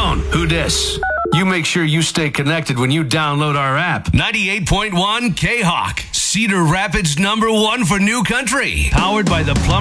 phone. Who dis? You make sure you stay connected when you download our app. 98.1 K-Hawk, Cedar Rapids #1 for new country. Powered by the Plumber